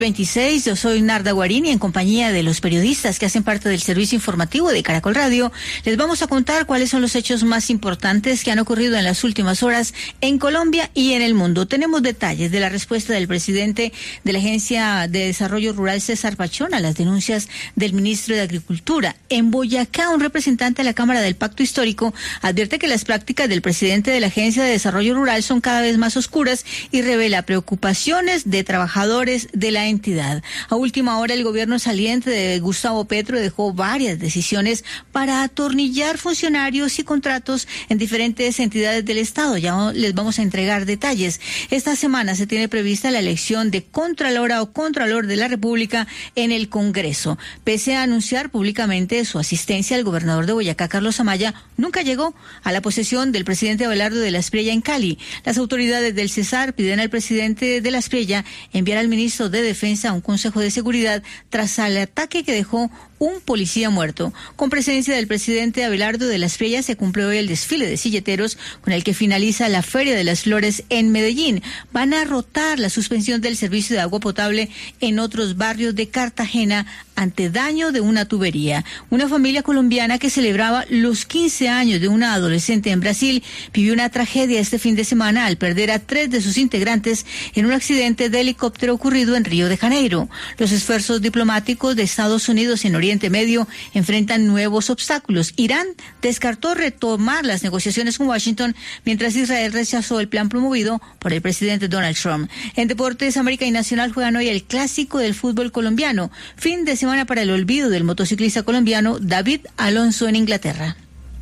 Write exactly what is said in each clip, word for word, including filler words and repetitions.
veintiséis, yo soy Narda Guarín y en compañía de los periodistas que hacen parte del servicio informativo de Caracol Radio, les vamos a contar cuáles son los hechos más importantes que han ocurrido en las últimas horas en Colombia y en el mundo. Tenemos detalles de la respuesta del presidente de la Agencia de Desarrollo Rural, César Pachón, a las denuncias del ministro de Agricultura. En Boyacá, un representante de la Cámara del Pacto Histórico advierte que las prácticas del presidente de la Agencia de Desarrollo Rural son cada vez más oscuras y revela preocupaciones de trabajadores de la entidad. A última hora, el gobierno saliente de Gustavo Petro dejó varias decisiones para atornillar funcionarios y contratos en diferentes entidades del Estado. Ya les vamos a entregar detalles. Esta semana se tiene prevista la elección de Contralora o Contralor de la República en el Congreso. Pese a anunciar públicamente su asistencia, el gobernador de Boyacá, Carlos Amaya, nunca llegó a la posesión del presidente Abelardo de la Espriella en Cali. Las autoridades del Cesar piden al presidente de la Espriella enviar al ministro de Defensa a un consejo de seguridad tras el ataque que dejó un policía muerto. Con presencia del presidente Abelardo de la Espriella se cumple hoy el desfile de silleteros con el que finaliza la Feria de las Flores en Medellín. Van a rotar la suspensión del servicio de agua potable en otros barrios de Cartagena ante daño de una tubería. Una familia colombiana que celebraba los quince años de una adolescente en Brasil vivió una tragedia este fin de semana al perder a tres de sus integrantes en un accidente de helicóptero ocurrido en Río de Janeiro. Los esfuerzos diplomáticos de Estados Unidos en Oriente Medio enfrentan nuevos obstáculos. Irán descartó retomar las negociaciones con Washington, mientras Israel rechazó el plan promovido por el presidente Donald Trump. En deportes, América y Nacional juegan hoy el clásico del fútbol colombiano. Fin de semana para el olvido del motociclista colombiano David Alonso en Inglaterra.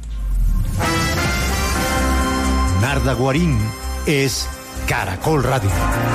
Narda Guarín es Caracol Radio.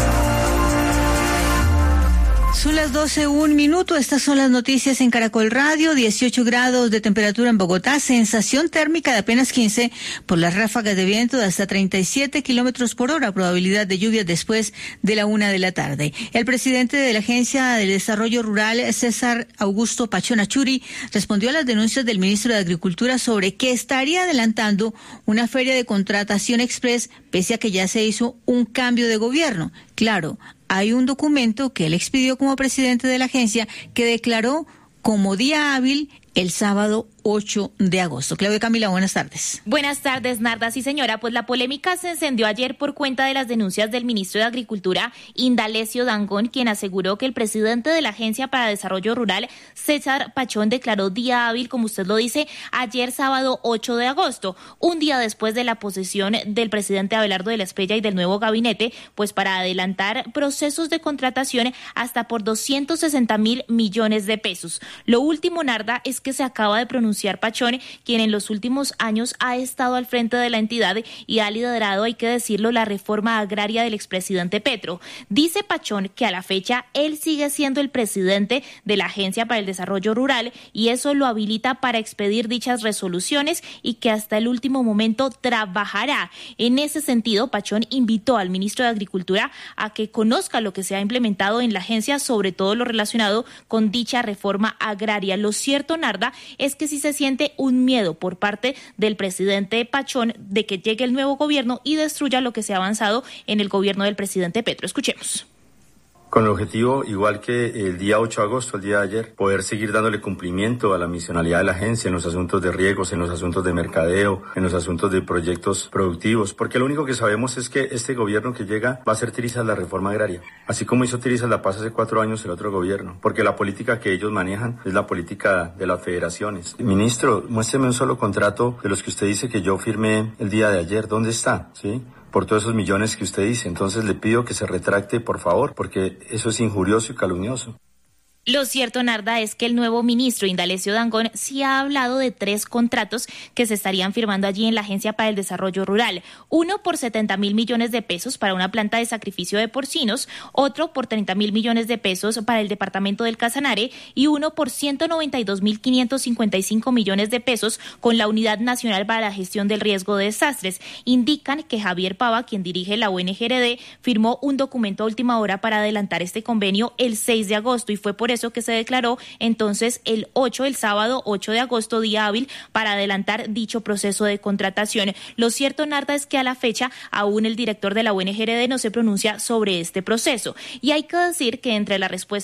Son las doce, un minuto. Estas son las noticias en Caracol Radio. dieciocho grados de temperatura en Bogotá. Sensación térmica de apenas quince por las ráfagas de viento de hasta treinta y siete kilómetros por hora. Probabilidad de lluvias después de la una de la tarde. El presidente de la Agencia de Desarrollo Rural, César Augusto Pachón Achuri, respondió a las denuncias del ministro de Agricultura sobre que estaría adelantando una feria de contratación express pese a que ya se hizo un cambio de gobierno. Claro, hay un documento que él expidió como presidente de la agencia que declaró como día hábil el sábado ocho de agosto. Claudia Camila, buenas tardes. Buenas tardes, Narda. Sí, señora, pues la polémica se encendió ayer por cuenta de las denuncias del ministro de Agricultura, Indalecio Dangond, quien aseguró que el presidente de la Agencia para Desarrollo Rural, César Pachón, declaró día hábil, como usted lo dice, ayer sábado ocho de agosto, un día después de la posesión del presidente Abelardo de la Espriella y del nuevo gabinete, pues para adelantar procesos de contratación hasta por doscientos sesenta mil millones de pesos. Lo último, Narda, es que se acaba de pronunciar Pachón, quien en los últimos años ha estado al frente de la entidad y ha liderado, hay que decirlo, la reforma agraria del expresidente Petro. Dice Pachón que a la fecha él sigue siendo el presidente de la Agencia para el Desarrollo Rural y eso lo habilita para expedir dichas resoluciones y que hasta el último momento trabajará. En ese sentido, Pachón invitó al ministro de Agricultura a que conozca lo que se ha implementado en la agencia, sobre todo lo relacionado con dicha reforma agraria. Lo cierto, Narda, es que si se siente un miedo por parte del presidente Pachón de que llegue el nuevo gobierno y destruya lo que se ha avanzado en el gobierno del presidente Petro. Escuchemos. Con el objetivo, igual que el día ocho de agosto, el día de ayer, poder seguir dándole cumplimiento a la misionalidad de la agencia en los asuntos de riegos, en los asuntos de mercadeo, en los asuntos de proyectos productivos, porque lo único que sabemos es que este gobierno que llega va a hacer trizas la reforma agraria, así como hizo trizas la paz hace cuatro años el otro gobierno, porque la política que ellos manejan es la política de las federaciones. Ministro, muéstreme un solo contrato de los que usted dice que yo firmé el día de ayer, ¿dónde está? ¿Sí? Por todos esos millones que usted dice. Entonces le pido que se retracte, por favor, porque eso es injurioso y calumnioso. Lo cierto, Narda, es que el nuevo ministro Indalecio Dangond sí ha hablado de tres contratos que se estarían firmando allí en la Agencia para el Desarrollo Rural. Uno por setenta mil millones de pesos para una planta de sacrificio de porcinos, otro por treinta mil millones de pesos para el departamento del Casanare y uno por ciento noventa y dos mil quinientos cincuenta y cinco millones de pesos con la Unidad Nacional para la Gestión del Riesgo de Desastres. Indican que Javier Pava, quien dirige la O N G R D, firmó un documento a última hora para adelantar este convenio el seis de agosto y fue por eso que se declaró entonces el ocho, el sábado ocho de agosto, día hábil, para adelantar dicho proceso de contratación. Lo cierto, Narda, es que a la fecha aún el director de la O N G R D no se pronuncia sobre este proceso. Y hay que decir que entre la respuesta